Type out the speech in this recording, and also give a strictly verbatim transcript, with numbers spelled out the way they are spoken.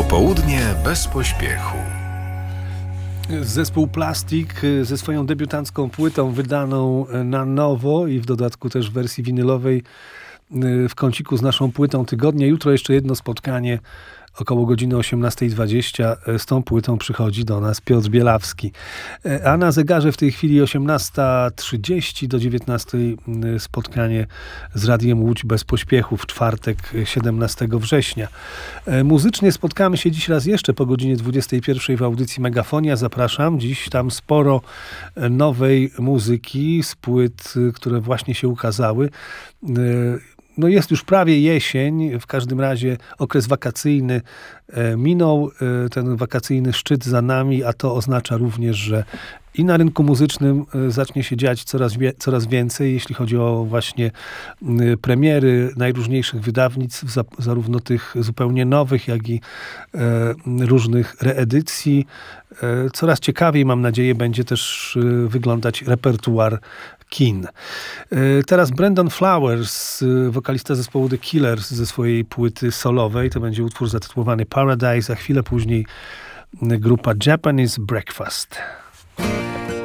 Popołudnie bez pośpiechu. Zespół Plastik ze swoją debiutancką płytą wydaną na nowo i w dodatku też w wersji winylowej w kąciku z naszą płytą tygodnia. Jutro jeszcze jedno spotkanie około godziny osiemnasta dwadzieścia. Z tą płytą przychodzi do nas Piotr Bielawski. A na zegarze w tej chwili osiemnasta trzydzieści do dziewiętnastej spotkanie z Radiem Łódź bez pośpiechu w czwartek siedemnastego września. Muzycznie spotkamy się dziś raz jeszcze po godzinie dwudziestej pierwszej w audycji Megafonia. Zapraszam. Dziś tam sporo nowej muzyki z płyt, które właśnie się ukazały. No jest już prawie jesień, w każdym razie okres wakacyjny minął, ten wakacyjny szczyt za nami, a to oznacza również, że i na rynku muzycznym zacznie się dziać coraz, wie, coraz więcej, jeśli chodzi o właśnie premiery najróżniejszych wydawnictw, za, zarówno tych zupełnie nowych, jak i e, różnych reedycji. E, coraz ciekawiej, mam nadzieję, będzie też e, wyglądać repertuar kin. E, teraz Brandon Flowers, wokalista zespołu The Killers ze swojej płyty solowej. To będzie utwór zatytułowany Paradise, a chwilę później grupa Japanese Breakfast.